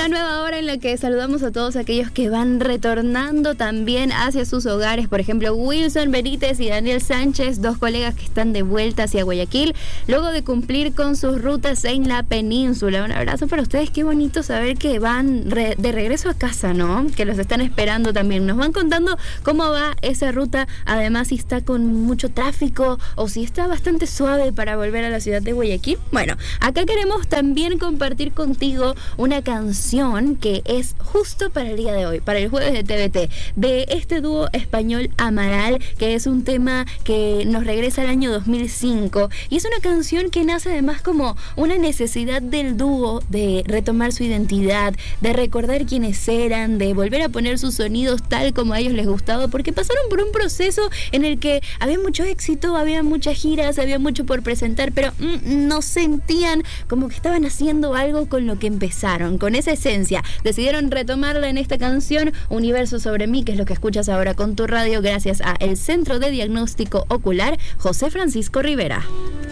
Una nueva hora en la que saludamos a todos aquellos que van retornando también hacia sus hogares. Por ejemplo, Wilson Benítez y Daniel Sánchez, dos colegas que están de vuelta hacia Guayaquil, luego de cumplir con sus rutas en la península. Un abrazo para ustedes, qué bonito saber que van de regreso a casa, ¿no? Que los están esperando también. Nos van contando cómo va esa ruta, además si está con mucho tráfico o si está bastante suave para volver a la ciudad de Guayaquil. Bueno, acá queremos también compartir contigo una canción que es justo para el día de hoy, para el jueves de TVT, de este dúo español Amaral, que es un tema que nos regresa al año 2005 y es una canción que nace además como una necesidad del dúo de retomar su identidad, de recordar quiénes eran, de volver a poner sus sonidos tal como a ellos les gustaba, porque pasaron por un proceso en el que había mucho éxito, había muchas giras, había mucho por presentar, pero no sentían como que estaban haciendo algo con lo que empezaron, con esa esencia. Decidieron retomarla en esta canción Universo sobre mí, que es lo que escuchas ahora con tu radio, gracias a el Centro de Diagnóstico Ocular José Francisco Rivera.